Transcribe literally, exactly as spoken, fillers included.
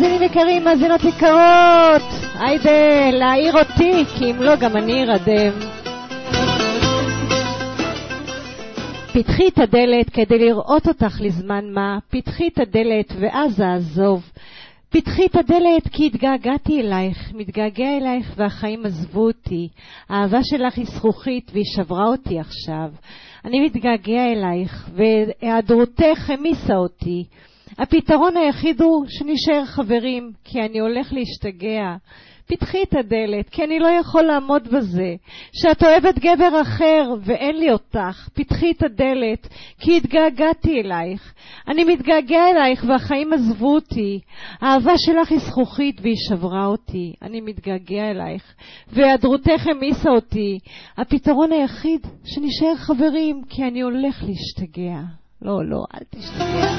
מאזינים יקרים, מאזינות יקרות, היידה להעיר אותי, כי אם לא גם אני ארדם. פתחי את הדלת כדי לראות אותך לזמן מה, פתחי את הדלת ואז אעזוב. פתחי את הדלת כי התגעגעתי אלייך, מתגעגע אלייך והחיים עזבו אותי. האהבה שלך היא זכוכית והיא שברה אותי עכשיו. אני מתגעגע אלייך והיעדרותך המיסה אותי. הפתרון היחיד הוא שנשאר חברים, כי אני הולך להשתגע. פתחי את הדלת, כי אני לא יכול לעמוד בזה. שאת אוהבת גבר אחר ואין לי אותך. פתחי את הדלת, כי התגעגעתי אלייך. אני מתגעגע אלייך והחיים עזבו אותי. האהבה שלך היא זכוכית והיא שברה אותי. אני מתגעגע אלייך והיעדרותך המיסה אותי. הפתרון היחיד שנשאר חברים, כי אני הולך להשתגע. לא, לא, אל תשתגע.